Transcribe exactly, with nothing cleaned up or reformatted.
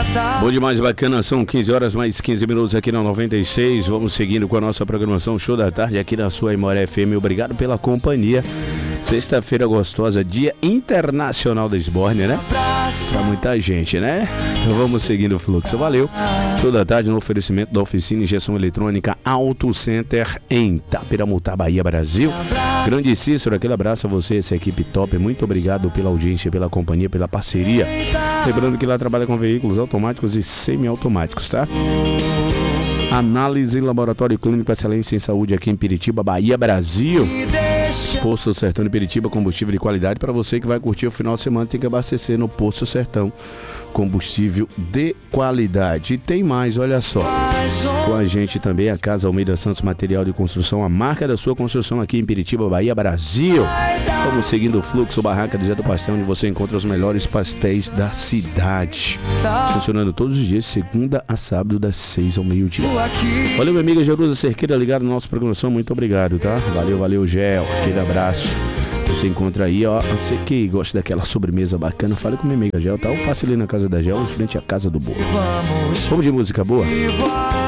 Bom demais, bacana, são quinze horas mais quinze minutos aqui na noventa e seis. Vamos seguindo com a nossa programação Show da Tarde aqui na sua Aimoré F M. Obrigado pela companhia. Sexta-feira gostosa, Dia Internacional da Esbórnia, né? Pra muita gente, né? Então vamos seguindo o fluxo. Valeu. Show da Tarde no oferecimento da oficina Injeção Eletrônica Auto Center em Taperamutá, Bahia, Brasil. Grande Cícero, aquele abraço a você, essa equipe top. Muito obrigado pela audiência, pela companhia, pela parceria. Lembrando que lá trabalha com veículos automáticos e semiautomáticos, tá? Análise Laboratório Clínico Excelência em Saúde aqui em Piritiba, Bahia, Brasil. Posto Sertão de Piritiba, combustível de qualidade. Para você que vai curtir o final de semana, tem que abastecer no Posto Sertão, combustível de qualidade. E tem mais, olha só, com a gente também a Casa Almeida Santos Material de Construção, a marca da sua construção aqui em Piritiba, Bahia, Brasil. Vamos seguindo o fluxo, Barraca de Zé do Pastel, onde você encontra os melhores pastéis da cidade. Funcionando todos os dias, segunda a sábado, das seis ao meio-dia. Valeu, minha amiga Jerusa Cerqueira, ligado na nossa programação, muito obrigado, tá? Valeu, valeu, Gel, aquele abraço. Você encontra aí, ó, você que gosta daquela sobremesa bacana, fale com minha amiga Gel, tá? Ou passe ali na casa da Gel, em frente à casa do bolo. Vamos de música boa?